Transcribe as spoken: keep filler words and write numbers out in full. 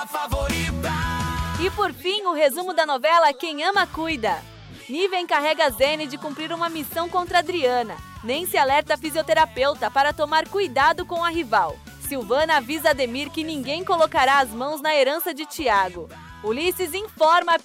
favorita. E por fim, o resumo da novela Quem Ama Cuida. Nívia encarrega Zene de cumprir uma missão contra Adriana. Nancy alerta a fisioterapeuta para tomar cuidado com a rival. Silvana avisa Ademir que ninguém colocará as mãos na herança de Tiago. Ulisses informa